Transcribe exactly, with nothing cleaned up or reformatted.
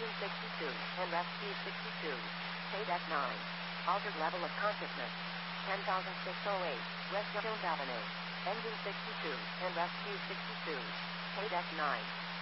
Engine sixty-two, and rescue sixty-two. Paydeck nine. Altered level of consciousness. ten thousand six hundred eight, West Jones Avenue. Engine sixty-two, and rescue sixty-two. Paydeck nine.